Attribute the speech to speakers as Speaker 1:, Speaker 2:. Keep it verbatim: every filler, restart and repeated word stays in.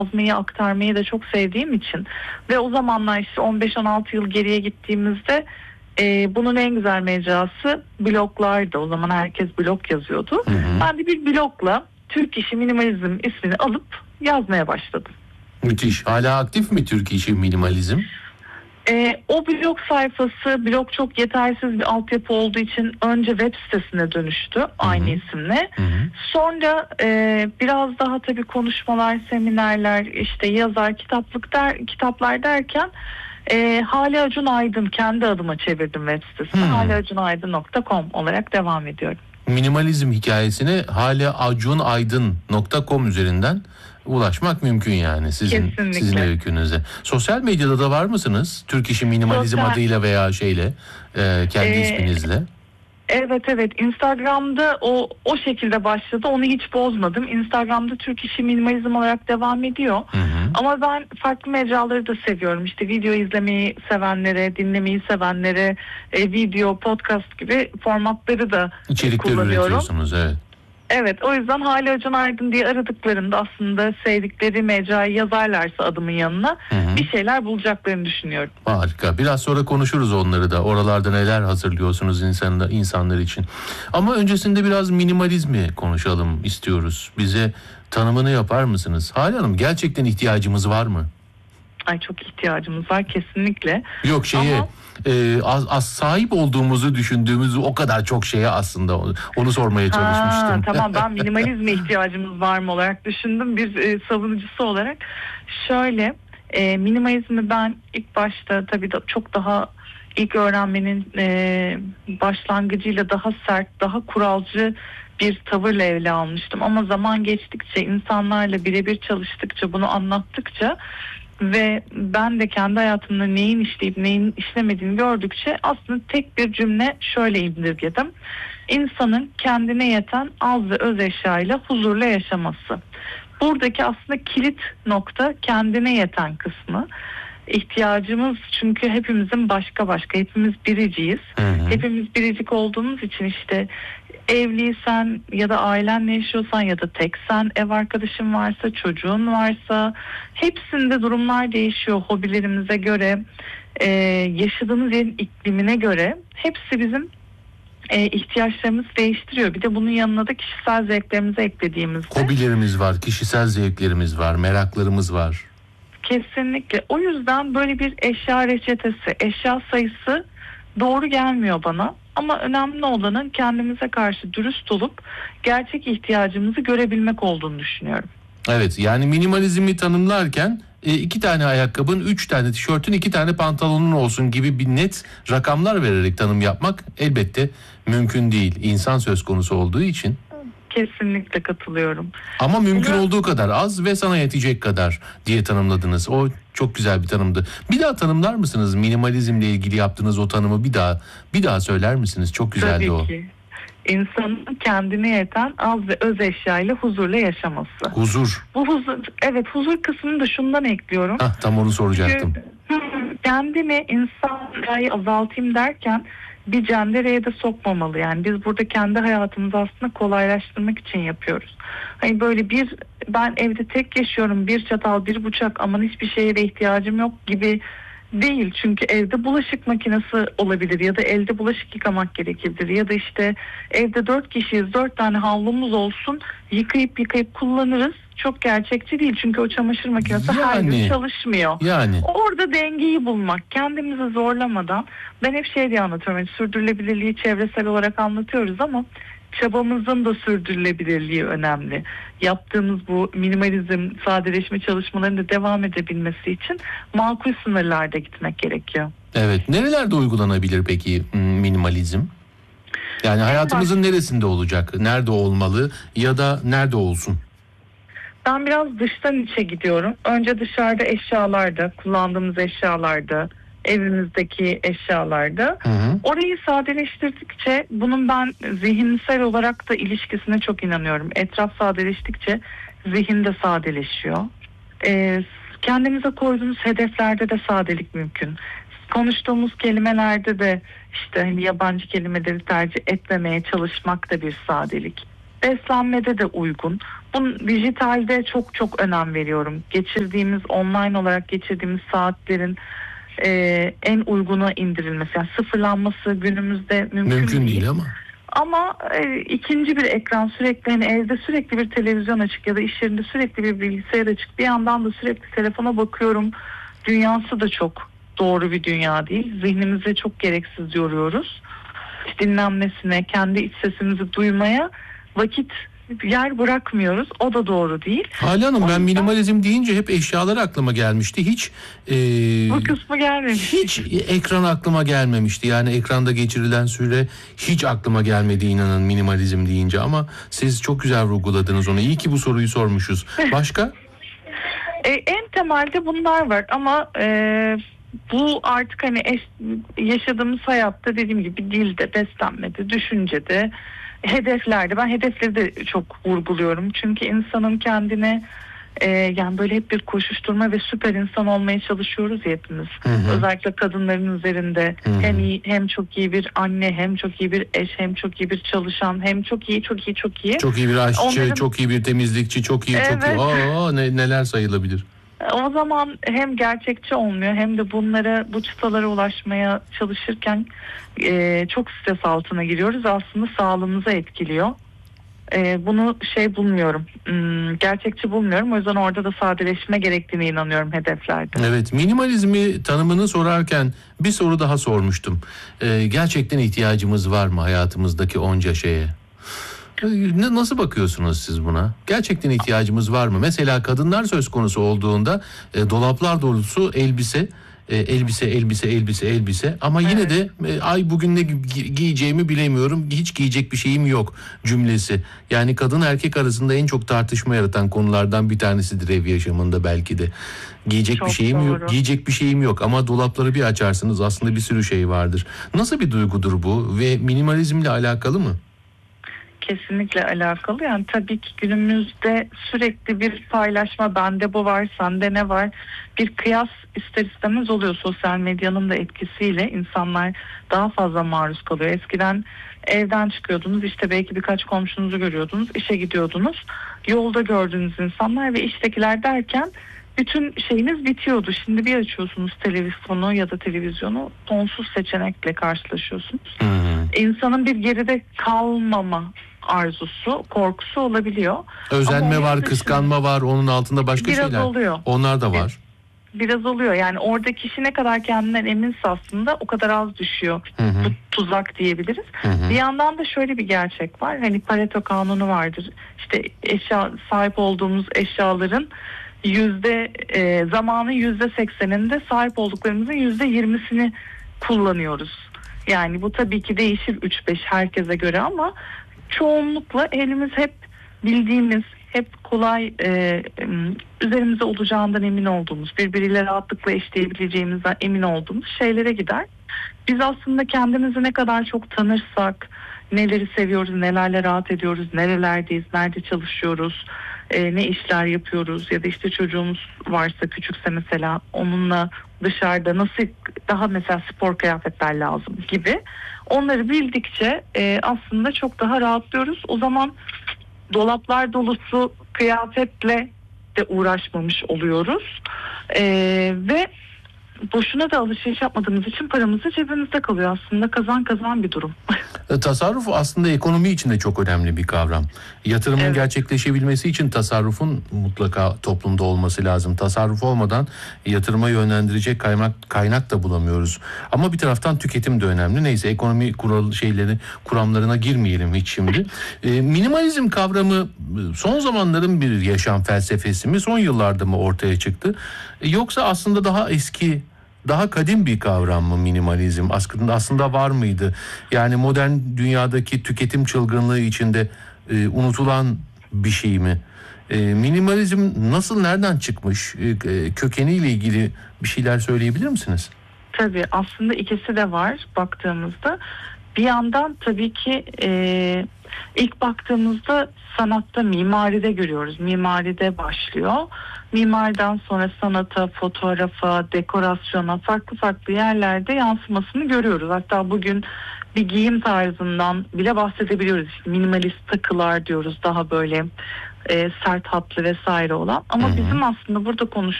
Speaker 1: yazmayı, aktarmayı da çok sevdiğim için ve o zamanlar işte on beş on altı yıl geriye gittiğimizde e, bunun en güzel mecrası bloglardı. O zaman herkes blog yazıyordu.
Speaker 2: Hı hı.
Speaker 1: Ben de bir blogla Türk İşi Minimalizm ismini alıp yazmaya başladım.
Speaker 2: Müthiş. Hala aktif mi Türk İşi Minimalizm?
Speaker 1: E, o blog sayfası, blog çok yetersiz bir altyapı olduğu için önce web sitesine dönüştü aynı
Speaker 2: Hı hı.
Speaker 1: isimle.
Speaker 2: Hı hı.
Speaker 1: Sonra e, biraz daha tabii konuşmalar, seminerler, işte yazar, kitaplık der, kitaplar derken e, Hale Acun Aydın kendi adıma çevirdim web sitesini.
Speaker 2: Hmm.
Speaker 1: hale acun aydın nokta com olarak devam ediyorum.
Speaker 2: Minimalizm hikayesine haleacunaydın nokta com üzerinden ulaşmak mümkün yani sizin
Speaker 1: Kesinlikle.
Speaker 2: sizin öykünüze. Sosyal medyada da var mısınız? Türk İşi Minimalizm
Speaker 1: Sosyal...
Speaker 2: adıyla veya şeyle e, kendi
Speaker 1: ee,
Speaker 2: isminizle.
Speaker 1: Evet evet, Instagram'da o o şekilde başladı. Onu hiç bozmadım. Instagram'da Türk İşi Minimalizm olarak devam ediyor.
Speaker 2: Hı hı.
Speaker 1: Ama ben farklı mecraları da seviyorum. İşte video izlemeyi sevenlere, dinlemeyi sevenlere, e, video, podcast gibi formatları da
Speaker 2: İçerikler
Speaker 1: kullanıyorum.
Speaker 2: üretiyorsunuz, evet.
Speaker 1: Evet, o yüzden Hale Acun Aydın diye aradıklarında aslında sevdikleri mecrayı yazarlarsa adımın yanına
Speaker 2: Hı hı.
Speaker 1: bir şeyler bulacaklarını düşünüyorum.
Speaker 2: Harika. Biraz sonra konuşuruz onları da. Oralarda neler hazırlıyorsunuz insanlar, insanlar için. Ama öncesinde biraz minimalizmi konuşalım istiyoruz. Bize tanımını yapar mısınız? Hale Hanım, gerçekten ihtiyacımız var mı?
Speaker 1: Ay, çok ihtiyacımız var kesinlikle.
Speaker 2: Yok şeye...
Speaker 1: Ama...
Speaker 2: E, az, az sahip olduğumuzu düşündüğümüz o kadar çok şeye aslında onu, onu sormaya çalışmıştım.
Speaker 1: Ha, tamam, ben minimalizme ihtiyacımız var mı olarak düşündüm bir e, savunucusu olarak. Şöyle e, minimalizmi ben ilk başta tabii da çok daha ilk öğrenmenin e, başlangıcıyla daha sert, daha kuralcı bir tavırla ele almıştım. Ama zaman geçtikçe, insanlarla birebir çalıştıkça, bunu anlattıkça ve ben de kendi hayatımda neyin işleyip neyin işlemediğini gördükçe aslında tek bir cümle şöyle indirgedim. İnsanın kendine yeten az ve öz eşyayla huzurla yaşaması. Buradaki aslında kilit nokta kendine yeten kısmı. İhtiyacımız, çünkü hepimizin başka başka, hepimiz biriciyiz.
Speaker 2: Hı hı.
Speaker 1: Hepimiz biricik olduğumuz için işte evliysen ya da ailenle yaşıyorsan ya da teksen, ev arkadaşın varsa, çocuğun varsa, hepsinde durumlar değişiyor hobilerimize göre, e, yaşadığımız yerin iklimine göre hepsi bizim e, ihtiyaçlarımızı değiştiriyor. Bir de bunun yanına da kişisel zevklerimizi eklediğimizde.
Speaker 2: Hobilerimiz var, kişisel zevklerimiz var, meraklarımız var.
Speaker 1: Kesinlikle. O yüzden böyle bir eşya reçetesi, eşya sayısı doğru gelmiyor bana. Ama önemli olanın kendimize karşı dürüst olup gerçek ihtiyacımızı görebilmek olduğunu düşünüyorum.
Speaker 2: Evet, yani minimalizmi tanımlarken e, iki tane ayakkabın, üç tane tişörtün, iki tane pantolonun olsun gibi bir net rakamlar vererek tanım yapmak elbette mümkün değil. İnsan söz konusu olduğu için.
Speaker 1: Kesinlikle katılıyorum.
Speaker 2: Ama mümkün
Speaker 1: Bunu...
Speaker 2: olduğu kadar az ve sana yetecek kadar diye tanımladınız. O çok güzel bir tanımdı. Bir daha tanımlar mısınız? Minimalizmle ilgili yaptığınız o tanımı bir daha bir daha söyler misiniz? Çok güzeldi
Speaker 1: Tabii
Speaker 2: o.
Speaker 1: Tabii ki. İnsanın kendine yeten az ve öz eşyayla huzurla yaşaması.
Speaker 2: Huzur.
Speaker 1: Bu huzur, evet, huzur kısmını da şundan ekliyorum.
Speaker 2: Hah, tam onu soracaktım.
Speaker 1: Çünkü kendimi insanları azaltayım derken bir cendereye de sokmamalı. Yani biz burada kendi hayatımızı aslında kolaylaştırmak için yapıyoruz. Hani böyle bir, ben evde tek yaşıyorum, bir çatal bir bıçak, aman hiçbir şeye de ihtiyacım yok gibi değil. Çünkü evde bulaşık makinesi olabilir ya da elde bulaşık yıkamak gerekebilir ya da işte evde dört kişiyiz, dört tane havlumuz olsun, yıkayıp yıkayıp kullanırız. Çok gerçekçi değil çünkü o çamaşır makinesi
Speaker 2: Yani,
Speaker 1: her gün çalışmıyor.
Speaker 2: Yani.
Speaker 1: Orada dengeyi bulmak, kendimizi zorlamadan, ben hep şey diye anlatıyorum, yani sürdürülebilirliği çevresel olarak anlatıyoruz ama çabamızın da sürdürülebilirliği önemli. Yaptığımız bu minimalizm, sadeleşme çalışmalarının da devam edebilmesi için makul sınırlarda gitmek gerekiyor.
Speaker 2: Evet. Nerelerde uygulanabilir peki minimalizm? Yani hayatımızın neresinde olacak? Nerede olmalı ya da nerede olsun?
Speaker 1: Ben biraz dıştan içe gidiyorum. Önce dışarıda eşyalarda, kullandığımız eşyalarda, evimizdeki eşyalarda.
Speaker 2: Hı hı.
Speaker 1: Orayı sadeleştirdikçe bunun ben zihinsel olarak da ilişkisine çok inanıyorum. Etraf sadeleştikçe zihin de sadeleşiyor. Ee, kendimize koyduğumuz hedeflerde de sadelik mümkün. Konuştuğumuz kelimelerde de işte hani yabancı kelimeleri tercih etmemeye çalışmak da bir sadelik. beslenmede de uygun. Bunun dijitalde çok çok önem veriyorum. Geçirdiğimiz online olarak geçirdiğimiz saatlerin e, en uyguna indirilmesi, yani sıfırlanması günümüzde mümkün,
Speaker 2: Mümkün
Speaker 1: değil.
Speaker 2: değil ama.
Speaker 1: Ama e, ikinci bir ekran, sürekli hani evde sürekli bir televizyon açık ya da iş yerinde sürekli bir bilgisayar açık, bir yandan da sürekli telefona bakıyorum dünyası da çok doğru bir dünya değil. Zihnimizi çok gereksiz yoruyoruz. Dinlenmesine, kendi iç sesimizi duymaya vakit, yer bırakmıyoruz. O da doğru değil.
Speaker 2: Hale Hanım,
Speaker 1: O
Speaker 2: ben
Speaker 1: yüzden
Speaker 2: minimalizm deyince hep eşyalar aklıma gelmişti. Hiç e,
Speaker 1: bu kısmı gelmemiş.
Speaker 2: hiç ekran aklıma gelmemişti. Yani ekranda geçirilen süre hiç aklıma gelmedi, inanın, minimalizm deyince. Ama siz çok güzel vurguladınız onu. İyi ki bu soruyu sormuşuz. Başka?
Speaker 1: E, en temelde bunlar var ama e, bu artık hani eş, yaşadığımız hayatta dediğim gibi dilde, beslenmede, düşüncede, hedeflerde. Ben hedefleri de çok vurguluyorum. Çünkü insanın kendine e, yani böyle hep bir koşuşturma ve süper insan olmaya çalışıyoruz ya hepimiz.
Speaker 2: Hı hı.
Speaker 1: Özellikle kadınların üzerinde
Speaker 2: Hı hı.
Speaker 1: hem iyi, hem çok iyi bir anne, hem çok iyi bir eş, hem çok iyi bir çalışan, hem çok iyi, çok iyi, çok iyi.
Speaker 2: Çok iyi bir aşçı,
Speaker 1: Onların-
Speaker 2: çok iyi bir temizlikçi, çok iyi, çok iyi.
Speaker 1: Evet.
Speaker 2: Aa, ne, neler sayılabilir.
Speaker 1: O zaman hem gerçekçi olmuyor hem de bunlara, bu çıtalara ulaşmaya çalışırken e, çok stres altına giriyoruz. Aslında sağlığımıza etkiliyor. E, bunu şey bulmuyorum, hmm, gerçekçi bulmuyorum. O yüzden orada da sadeleşme gerektiğine inanıyorum hedeflerde.
Speaker 2: Evet, minimalizmi tanımını sorarken bir soru daha sormuştum. Ee, gerçekten ihtiyacımız var mı hayatımızdaki onca şeye? Ne, nasıl bakıyorsunuz siz buna? Gerçekten ihtiyacımız var mı? Mesela kadınlar söz konusu olduğunda e, dolaplar dolusu elbise, e, elbise, elbise, elbise, elbise. Ama yine
Speaker 1: Evet.
Speaker 2: de e, ay bugün ne gi- giyeceğimi bilemiyorum, hiç giyecek bir şeyim yok cümlesi. Yani kadın erkek arasında en çok tartışma yaratan konulardan bir tanesidir ev yaşamında belki de. Giyecek
Speaker 1: Çok
Speaker 2: bir şeyim yok,
Speaker 1: doğru.
Speaker 2: giyecek bir şeyim yok ama dolapları bir açarsınız aslında bir sürü şey vardır. Nasıl bir duygudur bu ve minimalizmle alakalı mı?
Speaker 1: Kesinlikle alakalı. Yani tabii ki günümüzde sürekli bir paylaşma, bende bu var, sende ne var, bir kıyas ister istemez oluyor. Sosyal medyanın da etkisiyle insanlar daha fazla maruz kalıyor. Eskiden evden çıkıyordunuz, işte belki birkaç komşunuzu görüyordunuz, işe gidiyordunuz, yolda gördüğünüz insanlar ve iştekiler derken bütün şeyiniz bitiyordu. Şimdi bir açıyorsunuz televizyonu ya da televizyonu, sonsuz seçenekle karşılaşıyorsunuz.
Speaker 2: Hı hı.
Speaker 1: İnsanın bir geride kalmama arzusu, korkusu olabiliyor.
Speaker 2: Özenme
Speaker 1: Ama
Speaker 2: var,
Speaker 1: onun
Speaker 2: kıskanma var, onun altında başka
Speaker 1: Biraz
Speaker 2: şeyler.
Speaker 1: oluyor.
Speaker 2: Onlar da var.
Speaker 1: Biraz oluyor. Yani orada kişi ne kadar kendinden eminse aslında o kadar az düşüyor.
Speaker 2: Hı hı.
Speaker 1: Bu tuzak diyebiliriz.
Speaker 2: Hı hı.
Speaker 1: Bir yandan da şöyle bir gerçek var. Hani Pareto kanunu vardır. İşte eşya, sahip olduğumuz eşyaların yüzde e, zamanın yüzde sekseninde sahip olduklarımızın yüzde yirmisini kullanıyoruz. Yani bu tabii ki değişir üç beş herkese göre ama çoğunlukla elimiz hep bildiğimiz, hep kolay e, üzerimize olacağından emin olduğumuz, birbiriyle rahatlıkla eşleyebileceğimizden emin olduğumuz şeylere gider. Biz aslında kendimizi ne kadar çok tanırsak, neleri seviyoruz, nelerle rahat ediyoruz, nerelerdeyiz, nerede çalışıyoruz, e, ne işler yapıyoruz ya da işte çocuğumuz varsa küçükse mesela onunla dışarıda nasıl daha mesela spor kıyafetler lazım gibi. Onları bildikçe e, aslında çok daha rahatlıyoruz. O zaman dolaplar dolusu kıyafetle de uğraşmamış oluyoruz. E, ve boşuna da alışveriş yapmadığımız için paramız da cebimizde kalıyor. Aslında kazan kazan bir durum.
Speaker 2: E, Tasarruf aslında ekonomi için de çok önemli bir kavram. Yatırımın
Speaker 1: Evet.
Speaker 2: gerçekleşebilmesi için tasarrufun mutlaka toplumda olması lazım. Tasarruf olmadan yatırıma yönlendirecek kaynak kaynak da bulamıyoruz. Ama bir taraftan tüketim de önemli. Neyse, ekonomi kural şeyleri kuramlarına girmeyelim hiç şimdi. E, minimalizm kavramı son zamanların bir yaşam felsefesi mi? Son yıllarda mı ortaya çıktı? E, yoksa aslında daha eski, daha kadim bir kavram mı minimalizm? Aslında aslında var mıydı? Yani modern dünyadaki tüketim çılgınlığı içinde e, unutulan bir şey mi? E, minimalizm nasıl, nereden çıkmış? E, kökeniyle ilgili bir şeyler söyleyebilir misiniz?
Speaker 1: Tabii aslında ikisi de var baktığımızda. Bir yandan tabii ki e, ilk baktığımızda sanatta, mimaride görüyoruz. Mimaride başlıyor. Mimariden sonra sanata, fotoğrafa, dekorasyona, farklı farklı yerlerde yansımasını görüyoruz. Hatta bugün bir giyim tarzından bile bahsedebiliyoruz. İşte minimalist takılar diyoruz, daha böyle e, sert hatlı vesaire olan. Ama
Speaker 2: Hı hı.
Speaker 1: bizim aslında burada konuştuğumuz